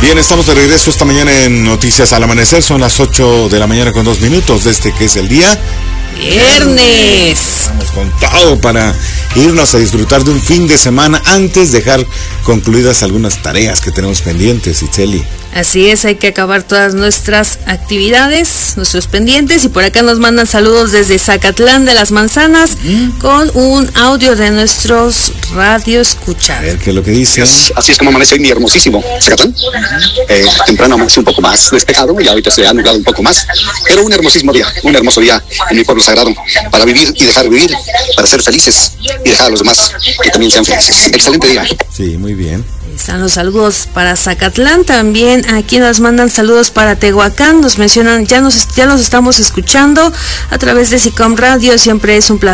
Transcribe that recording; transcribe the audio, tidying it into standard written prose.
Bien, estamos de regreso esta mañana en Noticias al Amanecer. Son las 8 de la mañana con 2 minutos de que es el día viernes. Estamos con todo para irnos a disfrutar de un fin de semana antes de dejar concluidas algunas tareas que tenemos pendientes, Itzeli. Así es, hay que acabar todas nuestras actividades, nuestros pendientes, y por acá nos mandan saludos desde Zacatlán de las Manzanas con un audio de nuestros radioescuchas. A ver qué es lo que dice. Así es como amanece hoy mi hermosísimo Zacatlán. Temprano amaneció un poco más despejado y ahorita se ha nublado un poco más, pero un hermosísimo día, un hermoso día en mi pueblo sagrado, para vivir y dejar vivir, para ser felices y dejar a los demás que también sean felices. Excelente día. Sí, muy bien. Están los saludos para Zacatlán, también aquí nos mandan saludos para Tehuacán, nos mencionan, ya nos estamos escuchando a través de SICOM Radio, siempre es un placer